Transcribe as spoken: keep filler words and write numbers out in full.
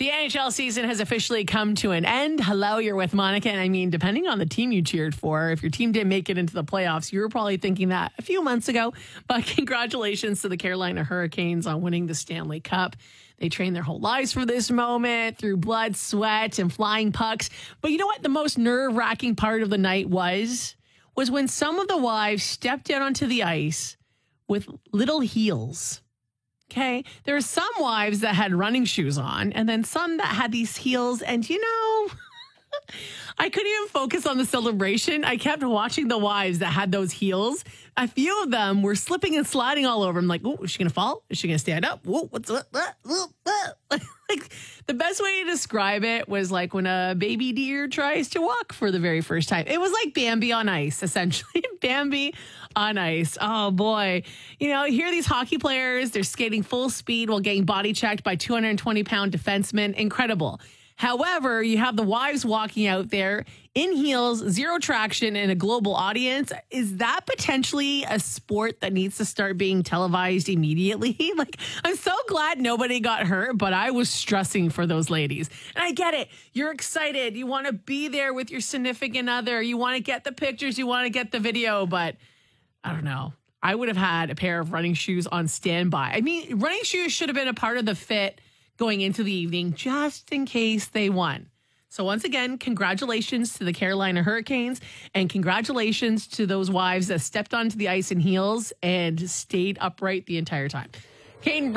The N H L season has officially come to an end. Hello, you're with Monica. And I mean, depending on the team you cheered for, if your team didn't make it into the playoffs, you were probably thinking that a few months ago. But congratulations to the Carolina Hurricanes on winning the Stanley Cup. They trained their whole lives for this moment through blood, sweat, and flying pucks. But you know what the most nerve-wracking part of the night was? Was when some of the wives stepped out onto the ice with little heels. Okay, there are some wives that had running shoes on and then some that had these heels. And, you know, I couldn't even focus on the celebration. I kept watching the wives that had those heels. A few of them were slipping and sliding all over. I'm like, oh, is she going to fall? Is she going to stand up? Whoa, what's what? what, what, what? Like, the best way to describe it was like when a baby deer tries to walk for the very first time. It was like Bambi on ice, essentially. Bambi on ice. Oh, boy. You know, here are these hockey players. They're skating full speed while getting body checked by two hundred twenty pound defensemen. Incredible. However, you have the wives walking out there in heels, zero traction, in a global audience. Is that potentially a sport that needs to start being televised immediately? Like, I'm so glad nobody got hurt, but I was stressing for those ladies. And I get it. You're excited. You want to be there with your significant other. You want to get the pictures. You want to get the video. But I don't know. I would have had a pair of running shoes on standby. I mean, running shoes should have been a part of the fit going into the evening, just in case they won. So once again, congratulations to the Carolina Hurricanes and congratulations to those wives that stepped onto the ice in heels and stayed upright the entire time. Kane